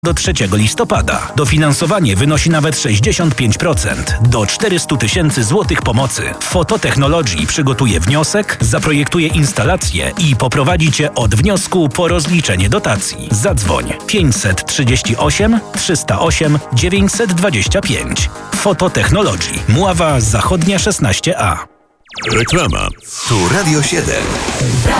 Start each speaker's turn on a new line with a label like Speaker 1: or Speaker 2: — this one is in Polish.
Speaker 1: do 3 listopada. Dofinansowanie wynosi nawet 65%. Do 400 000 złotych pomocy. Fototechnologii przygotuje wniosek, zaprojektuje instalację i poprowadzi Cię od wniosku po rozliczenie dotacji. Zadzwoń 538 308 925. Fototechnologii. Mława Zachodnia 16A.
Speaker 2: Reklama. Tu Radio 7.